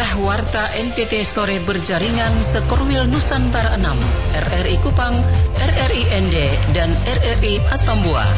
Inilah Warta NTT Sore Berjaringan Sekorwil Nusantara 6, RRI Kupang, RRI ND, dan RRI Atambua.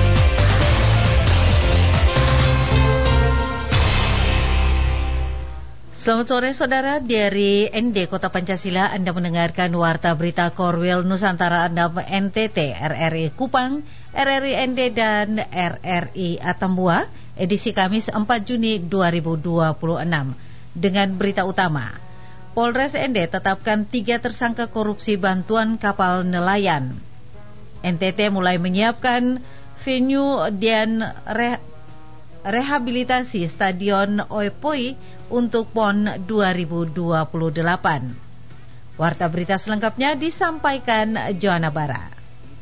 Selamat sore saudara, dari ND Kota Pancasila Anda mendengarkan Warta Berita Korwil Nusantara 6 NTT, RRI Kupang, RRI ND, dan RRI Atambua, edisi Kamis 4 Juni 2026. Dengan berita utama, Polres ND tetapkan 3 tersangka korupsi bantuan kapal nelayan. NTT mulai menyiapkan venue dan rehabilitasi Stadion Oepoi untuk PON 2028. Warta berita selengkapnya disampaikan Johanna Bara.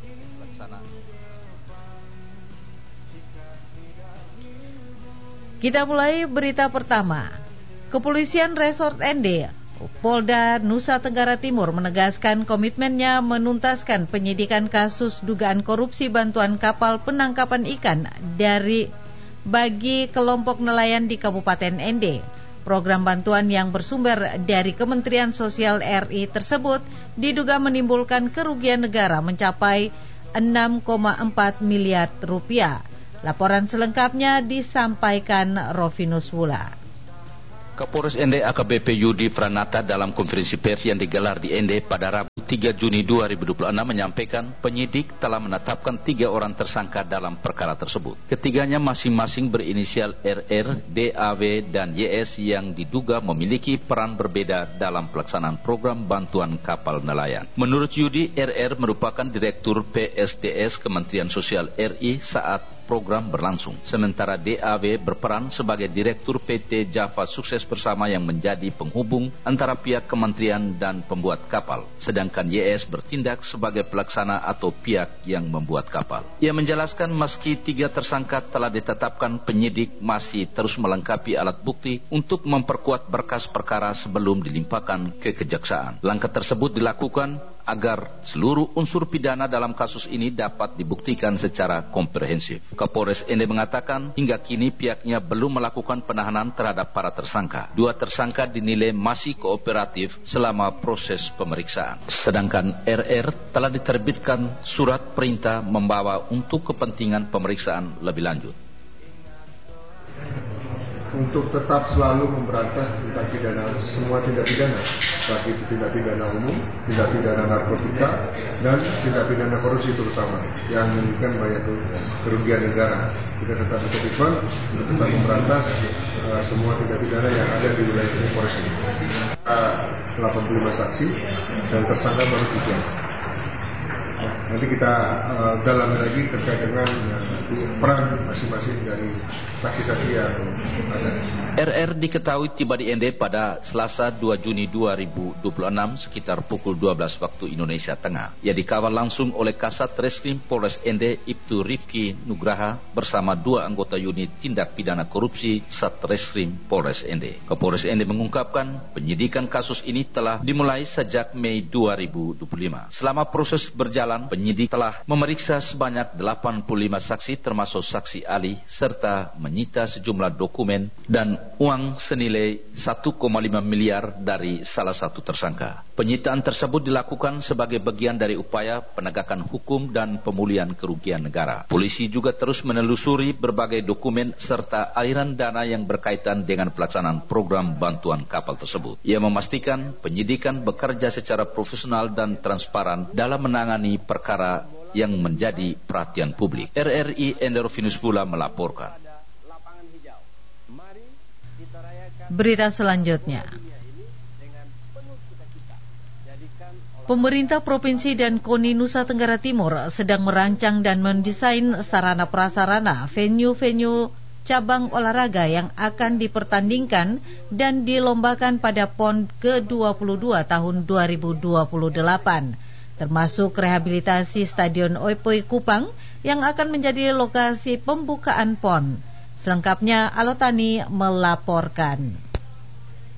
Kita mulai berita pertama. Kepolisian Resort ND, Polda Nusa Tenggara Timur menegaskan komitmennya menuntaskan penyidikan kasus dugaan korupsi bantuan kapal penangkapan ikan bagi kelompok nelayan di Kabupaten ND. Program bantuan yang bersumber dari Kementerian Sosial RI tersebut diduga menimbulkan kerugian negara mencapai 6,4 miliar rupiah. Laporan selengkapnya disampaikan Rovinus Wula. Kapolres ND AKBP Yudi Franata dalam konferensi pers yang digelar di ND pada Rabu 3 Juni 2026 menyampaikan penyidik telah menetapkan 3 orang tersangka dalam perkara tersebut. Ketiganya masing-masing berinisial RR, DAW, dan YS yang diduga memiliki peran berbeda dalam pelaksanaan program bantuan kapal nelayan. Menurut Yudi, RR merupakan Direktur PSDS Kementerian Sosial RI saat program berlangsung. Sementara DAW berperan sebagai Direktur PT Java Sukses Bersama yang menjadi penghubung antara pihak kementerian dan pembuat kapal. Sedangkan YS bertindak sebagai pelaksana atau pihak yang membuat kapal. Ia menjelaskan meski 3 tersangka telah ditetapkan, penyidik masih terus melengkapi alat bukti untuk memperkuat berkas perkara sebelum dilimpahkan ke kejaksaan. Langkah tersebut dilakukan agar seluruh unsur pidana dalam kasus ini dapat dibuktikan secara komprehensif. Kapolres ND mengatakan hingga kini pihaknya belum melakukan penahanan terhadap para tersangka. 2 tersangka dinilai masih kooperatif selama proses pemeriksaan. Sedangkan RR telah diterbitkan surat perintah membawa untuk kepentingan pemeriksaan lebih lanjut. Untuk tetap selalu memberantas tindak pidana, semua tindak pidana, baik itu tindak pidana umum, tindak pidana narkotika, dan tindak pidana korupsi terutama yang menyebabkan banyak kerugian negara. Kita tetap berkomitmen untuk tetap memberantas semua tindak pidana yang ada di wilayah ini Polres ini. 85 saksi dan tersangka baru 3. Nanti kita dalami lagi terkait dengan peran masing-masing dari saksi-saksi yang ada. RR diketahui tiba di ND pada Selasa 2 Juni 2026 sekitar pukul 12 waktu Indonesia Tengah. Ia dikawal langsung oleh Kasat Reskrim Polres ND Ibtu Rifki Nugraha bersama 2 anggota unit tindak pidana korupsi Satreskrim Polres ND. Kapolres ND mengungkapkan penyidikan kasus ini telah dimulai sejak Mei 2025. Selama proses berjalan, penyidik telah memeriksa sebanyak 85 saksi termasuk saksi ahli serta menyita sejumlah dokumen dan uang senilai 1,5 miliar dari salah satu tersangka. Penyitaan tersebut dilakukan sebagai bagian dari upaya penegakan hukum dan pemulihan kerugian negara. Polisi juga terus menelusuri berbagai dokumen serta aliran dana yang berkaitan dengan pelaksanaan program bantuan kapal tersebut. Ia memastikan penyidikan bekerja secara profesional dan transparan dalam menangani perkara yang menjadi perhatian publik. RRI Rovinus Wula melaporkan. Berita selanjutnya. Pemerintah Provinsi dan KONI Nusa Tenggara Timur sedang merancang dan mendesain sarana prasarana venue-venue cabang olahraga yang akan dipertandingkan dan dilombakan pada PON ke-22 tahun 2028, termasuk rehabilitasi Stadion Oepoi Kupang yang akan menjadi lokasi pembukaan PON. Selengkapnya Alotani melaporkan.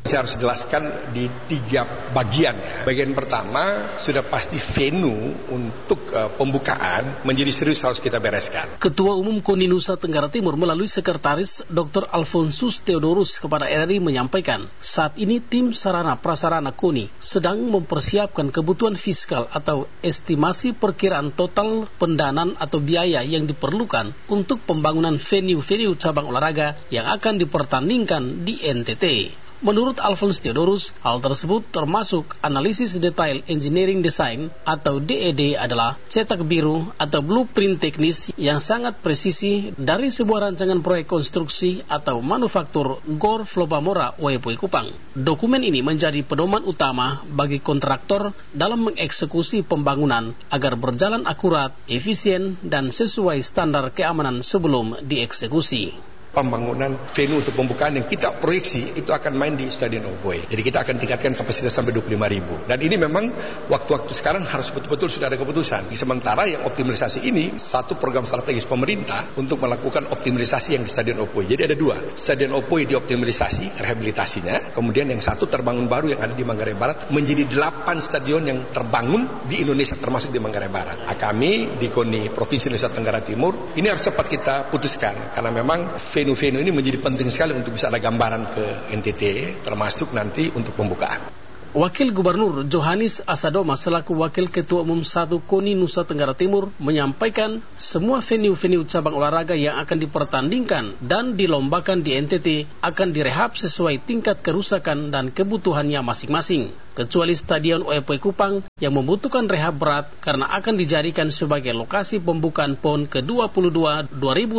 Saya harus jelaskan di 3 bagian. Bagian pertama sudah pasti venue untuk pembukaan menjadi serius harus kita bereskan. Ketua Umum KONI Nusa Tenggara Timur melalui Sekretaris Dr. Alfonsus Theodorus kepada RRI menyampaikan, saat ini tim sarana prasarana KONI sedang mempersiapkan kebutuhan fiskal atau estimasi perkiraan total pendanaan atau biaya yang diperlukan untuk pembangunan venue-venue cabang olahraga yang akan dipertandingkan di NTT. Menurut Alphonse Theodorus, hal tersebut termasuk analisis detail engineering design atau DED adalah cetak biru atau blueprint teknis yang sangat presisi dari sebuah rancangan proyek konstruksi atau manufaktur GOR Flopamora Waipoi Kupang. Dokumen ini menjadi pedoman utama bagi kontraktor dalam mengeksekusi pembangunan agar berjalan akurat, efisien, dan sesuai standar keamanan sebelum dieksekusi. Pembangunan venue untuk pembukaan yang kita proyeksi itu akan main di Stadion Oboy. Jadi kita akan tingkatkan kapasitas sampai 25.000. Dan ini memang waktu-waktu sekarang harus betul-betul sudah ada keputusan. Sementara yang optimalisasi ini satu program strategis pemerintah untuk melakukan optimalisasi yang di Stadion Oboy. Jadi ada 2. Stadion Oboy dioptimalisasi, rehabilitasinya. Kemudian yang satu terbangun baru yang ada di Manggarai Barat menjadi 8 stadion yang terbangun di Indonesia termasuk di Manggarai Barat. Nah, kami di KONI Provinsi Nusa Tenggara Timur ini harus cepat kita putuskan karena memang venue-venue ini menjadi penting sekali untuk bisa ada gambaran ke NTT, termasuk nanti untuk pembukaan. Wakil Gubernur Johannes Asadoma selaku Wakil Ketua Umum 1 KONI Nusa Tenggara Timur menyampaikan semua venue-venue cabang olahraga yang akan dipertandingkan dan dilombakan di NTT akan direhab sesuai tingkat kerusakan dan kebutuhannya masing-masing. Kecuali Stadion Waipoi Kupang yang membutuhkan rehab berat karena akan dijadikan sebagai lokasi pembukaan PON ke-22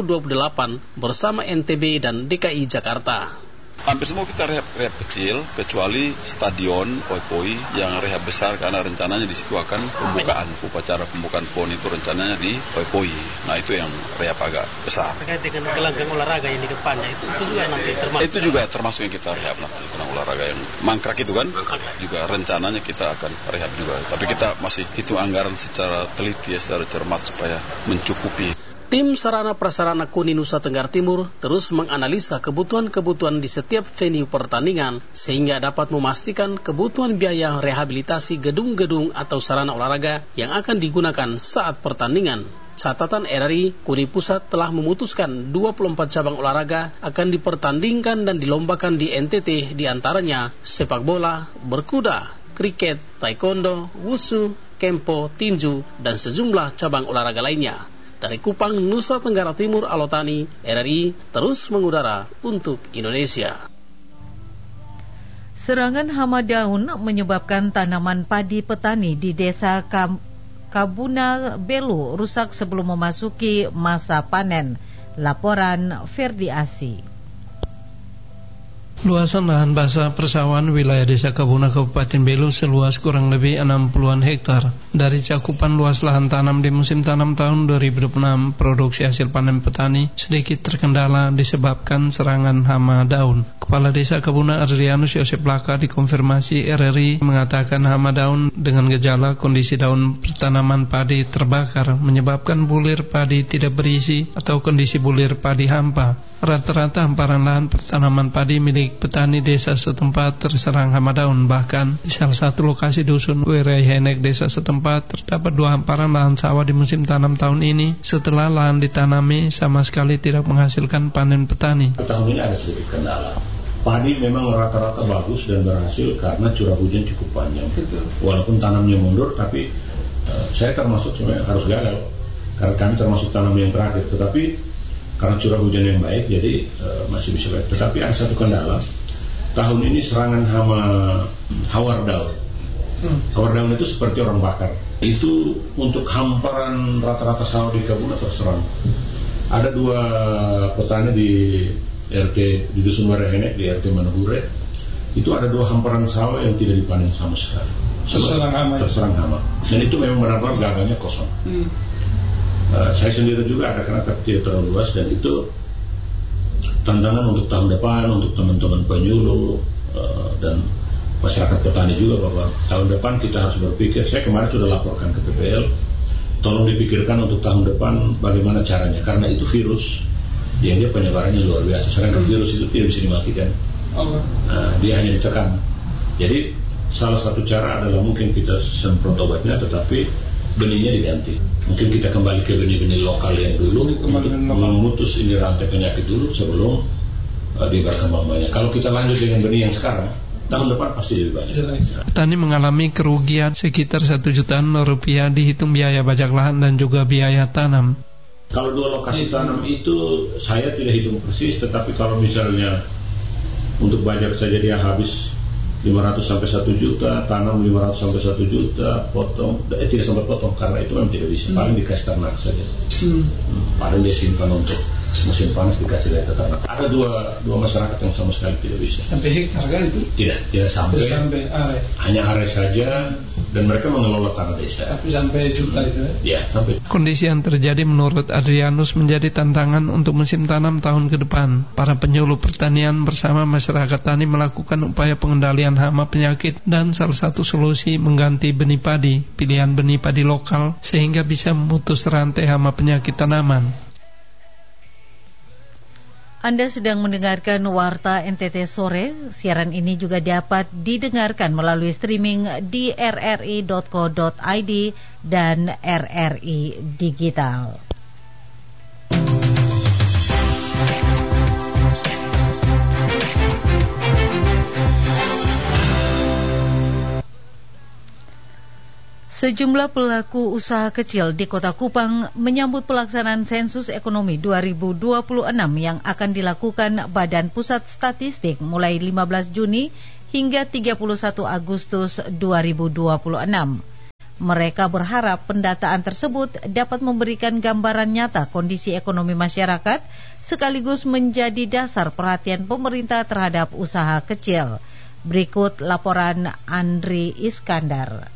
2028 bersama NTB dan DKI Jakarta. Hampir semua kita rehab kecil, kecuali Stadion Waipoi yang rehab besar karena rencananya di situ akan upacara pembukaan PON itu rencananya di Waipoi. Nah itu yang rehab agak besar. Terkait dengan gelanggang olahraga yang di depannya itu juga nanti termasuk. Itu juga termasuk yang kita rehab nanti, gelanggang olahraga yang mangkrak itu kan, juga rencananya kita akan rehab juga. Tapi kita masih hitung anggaran secara teliti, secara cermat supaya mencukupi. Tim sarana prasarana KONI Nusa Tenggara Timur terus menganalisa kebutuhan-kebutuhan di setiap venue pertandingan sehingga dapat memastikan kebutuhan biaya rehabilitasi gedung-gedung atau sarana olahraga yang akan digunakan saat pertandingan. Catatan RRI, KONI Pusat telah memutuskan 24 cabang olahraga akan dipertandingkan dan dilombakan di NTT, diantaranya sepak bola, berkuda, kriket, taekwondo, wushu, kempo, tinju, dan sejumlah cabang olahraga lainnya. Dari Kupang, Nusa Tenggara Timur, Alotani, RRI terus mengudara untuk Indonesia. Serangan hama daun menyebabkan tanaman padi petani di desa Kabuna Belu rusak sebelum memasuki masa panen. Laporan Ferdi Asi. Luasan lahan basah persawahan wilayah desa Kabuna Kabupaten Belu seluas kurang lebih 60-an hektar. Dari cakupan luas lahan tanam di musim tanam tahun 2026, produksi hasil panen petani sedikit terkendala disebabkan serangan hama daun. Kepala Desa Kabuna Adrianus Yosep Laka dikonfirmasi RRI mengatakan hama daun dengan gejala kondisi daun tanaman padi terbakar menyebabkan bulir padi tidak berisi atau kondisi bulir padi hampa. Rata-rata hamparan lahan pertanaman padi milik petani desa setempat terserang hama daun. Bahkan di salah satu lokasi dusun Wirai Henek desa setempat terdapat 2 hamparan lahan sawah di musim tanam tahun ini setelah lahan ditanami sama sekali tidak menghasilkan panen petani. Tahun ini ada sedikit kendala. Padi memang rata-rata bagus dan berhasil karena curah hujan cukup panjang. Walaupun tanamnya mundur, tapi saya termasuk sebenarnya harus gagal karena kami termasuk tanam yang terakhir. Tetapi karena curah hujan yang baik, jadi masih bisa baik. Tetapi ada satu kendala. Tahun ini serangan hama hawar daun. Hawar daun itu seperti orang bakar. Itu untuk hamparan rata-rata sawah di Kabuna terserang. Ada 2 petani di RT di Dusun Warehenek, di RT Manahure. Itu ada 2 hamparan sawah yang tidak dipanen sama sekali. Terserang hama. Dan itu memang benar-benar gagalnya kosong. Saya sendiri juga ada karena tapi tidak terlalu luas, dan itu tantangan untuk tahun depan untuk teman-teman penyuluh dan masyarakat petani juga, bahwa tahun depan kita harus berpikir. Saya kemarin sudah laporkan ke PPL, tolong dipikirkan untuk tahun depan bagaimana caranya, karena itu virus yang dia penyebarannya luar biasa. Sedangkan virus itu tidak bisa dimatikan. Dia hanya ditekan. Jadi salah satu cara adalah mungkin kita semprot obatnya, tetapi benihnya diganti. Mungkin kita kembali ke benih-benih lokal yang dulu untuk memutus ini rantai penyakit dulu sebelum dia berkembang banyak. Kalau kita lanjut dengan benih yang sekarang, tahun depan pasti lebih banyak. Petani mengalami kerugian sekitar 1 jutaan rupiah dihitung biaya bajak lahan dan juga biaya tanam. Kalau 2 lokasi tanam itu saya tidak hitung persis, tetapi kalau misalnya untuk bajak saja dia habis 500 sampai 1 juta, tanam 500 sampai 1 juta, potong, tidak sampai potong karena itu memang tidak bisa. Paling dikasih ternak saja. Paling dia simpan untuk musim panas dikasih lagi ke ternak. Ada dua masyarakat yang sama sekali tidak bisa. Sampai hektar kan itu? Tidak sampai are. Hanya are saja, dan mereka mengelola tanah desa. Tapi sampai juta itu? Ya, sampai. Kondisi yang terjadi menurut Adrianus menjadi tantangan untuk musim tanam tahun ke depan. Para penyuluh pertanian bersama masyarakat tani melakukan upaya pengendalian hama penyakit, dan salah satu solusi mengganti benih padi, pilihan benih padi lokal sehingga bisa memutus rantai hama penyakit tanaman. Anda sedang mendengarkan Warta NTT Sore. Siaran ini juga dapat didengarkan melalui streaming di rri.co.id dan RRI Digital. Sejumlah pelaku usaha kecil di Kota Kupang menyambut pelaksanaan sensus ekonomi 2026 yang akan dilakukan Badan Pusat Statistik mulai 15 Juni hingga 31 Agustus 2026. Mereka berharap pendataan tersebut dapat memberikan gambaran nyata kondisi ekonomi masyarakat sekaligus menjadi dasar perhatian pemerintah terhadap usaha kecil. Berikut laporan Andri Iskandar.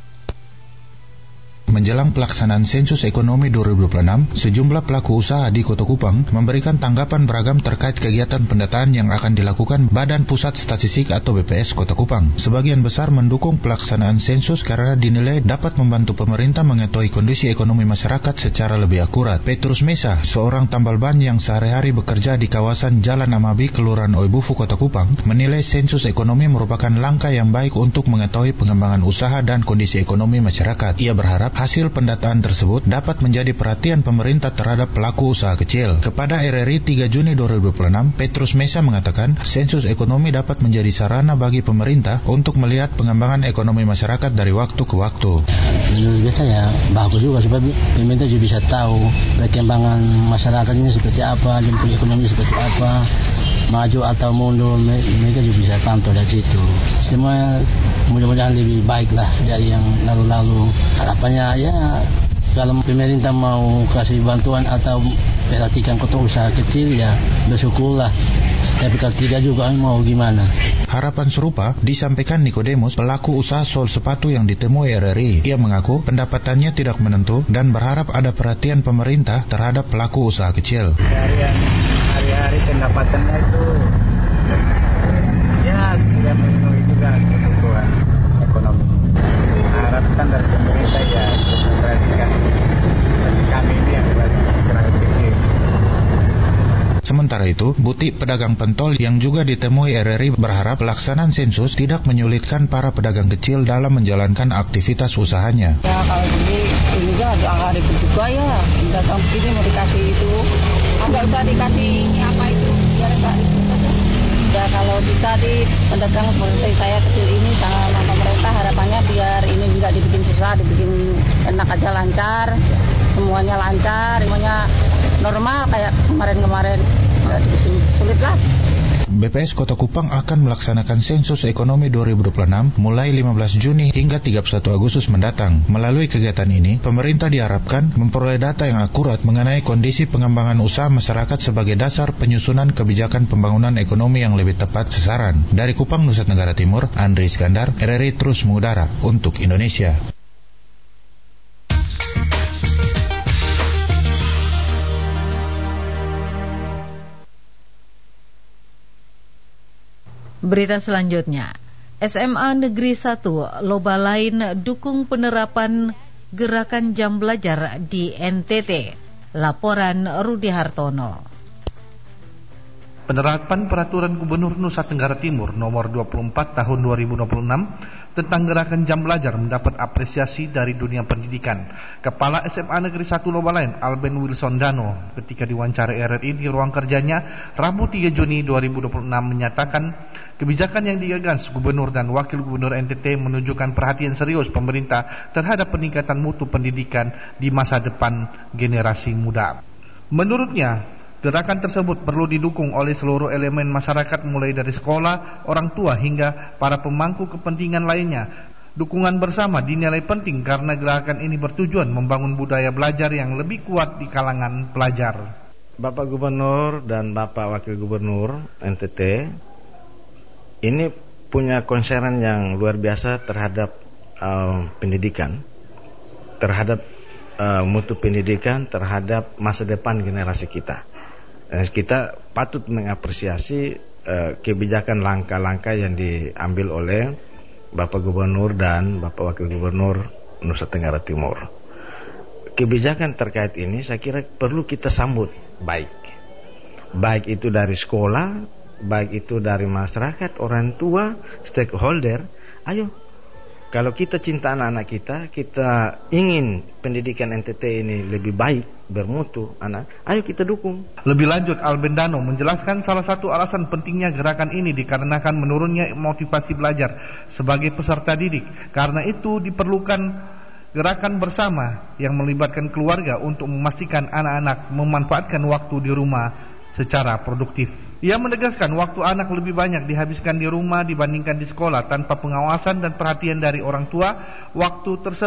Menjelang pelaksanaan sensus ekonomi 2026, sejumlah pelaku usaha di Kota Kupang memberikan tanggapan beragam terkait kegiatan pendataan yang akan dilakukan Badan Pusat Statistik atau BPS Kota Kupang. Sebagian besar mendukung pelaksanaan sensus karena dinilai dapat membantu pemerintah mengetahui kondisi ekonomi masyarakat secara lebih akurat. Petrus Mesa, seorang tambal ban yang sehari-hari bekerja di kawasan Jalan Amabi, Kelurahan Oibufu, Kota Kupang, menilai sensus ekonomi merupakan langkah yang baik untuk mengetahui pengembangan usaha dan kondisi ekonomi masyarakat. Ia berharap hasil pendataan tersebut dapat menjadi perhatian pemerintah terhadap pelaku usaha kecil. Kepada RRI 3 Juni 2026, Petrus Mesa mengatakan sensus ekonomi dapat menjadi sarana bagi pemerintah untuk melihat pengembangan ekonomi masyarakat dari waktu ke waktu. Menurut saya bagus juga sebab pemerintah juga bisa tahu perkembangan masyarakat ini seperti apa, dan ekonomi seperti apa, maju atau mundur, mereka juga bisa pantau dari situ. Semua mudah-mudahan lebih baik lah dari yang lalu-lalu. Harapannya ya kalau pemerintah mau kasih bantuan atau perhatikan kota usaha kecil ya bersyukurlah. Tapi kalau tidak juga mau gimana. Harapan serupa disampaikan Nikodemus, pelaku usaha sol sepatu yang ditemui RRI. Ia mengaku pendapatannya tidak menentu dan berharap ada perhatian pemerintah terhadap pelaku usaha kecil. Hari-hari pendapatannya itu ya tidak memenuhi juga kebutuhan ekonomi. Harapkan dari pemerintah ya memperhatikan bagi kami ini yang bagi masyarakat kecil. Sementara itu, Buti pedagang pentol yang juga ditemui RRI berharap pelaksanaan sensus tidak menyulitkan para pedagang kecil dalam menjalankan aktivitas usahanya. Ya kalau ini kan agak ribet juga ya, datang begini mau dikasih itu, nggak usah dikasih ini apa itu, biar nggak ribet saja. Ya kalau bisa di pedagang seperti saya kecil ini sama pemerintah harapannya biar ini nggak dibikin susah, dibikin enak aja, lancar, semuanya lancar, semuanya normal kayak kemarin-kemarin, nggak dibikin sulit lah. BPS Kota Kupang akan melaksanakan sensus ekonomi 2026 mulai 15 Juni hingga 31 Agustus mendatang. Melalui kegiatan ini, pemerintah diharapkan memperoleh data yang akurat mengenai kondisi pengembangan usaha masyarakat sebagai dasar penyusunan kebijakan pembangunan ekonomi yang lebih tepat sasaran. Dari Kupang, Nusa Tenggara Timur, Andri Iskandar, RRI terus mengudara untuk Indonesia. Berita selanjutnya, SMA Negeri 1 Loba Lain dukung penerapan gerakan jam belajar di NTT. Laporan Rudi Hartono. Penerapan Peraturan Gubernur Nusa Tenggara Timur Nomor 24 Tahun 2026 tentang gerakan jam belajar mendapat apresiasi dari dunia pendidikan. Kepala SMA Negeri 1 Lobalain, Alben Wilson Dano, ketika diwawancara RRI di ruang kerjanya Rabu 3 Juni 2026 menyatakan kebijakan yang digagas Gubernur dan Wakil Gubernur NTT menunjukkan perhatian serius pemerintah terhadap peningkatan mutu pendidikan di masa depan generasi muda. Menurutnya, gerakan tersebut perlu didukung oleh seluruh elemen masyarakat mulai dari sekolah, orang tua hingga para pemangku kepentingan lainnya. Dukungan bersama dinilai penting karena gerakan ini bertujuan membangun budaya belajar yang lebih kuat di kalangan pelajar. Bapak Gubernur dan Bapak Wakil Gubernur NTT ini punya concern yang luar biasa terhadap pendidikan, terhadap mutu pendidikan, terhadap masa depan generasi kita. Kita patut mengapresiasi kebijakan langkah-langkah yang diambil oleh Bapak Gubernur dan Bapak Wakil Gubernur Nusa Tenggara Timur. Kebijakan terkait ini saya kira perlu kita sambut baik. Baik itu dari sekolah, baik itu dari masyarakat, orang tua, stakeholder. Ayo, kalau kita cinta anak-anak kita ingin pendidikan NTT ini lebih baik, bermutu anak, ayo kita dukung. Lebih lanjut, Albendano menjelaskan salah satu alasan pentingnya gerakan ini dikarenakan menurunnya motivasi belajar sebagai peserta didik. Karena itu diperlukan gerakan bersama yang melibatkan keluarga untuk memastikan anak-anak memanfaatkan waktu di rumah secara produktif. Ia menegaskan waktu anak lebih banyak dihabiskan di rumah dibandingkan di sekolah tanpa pengawasan dan perhatian dari orang tua. Waktu tersebut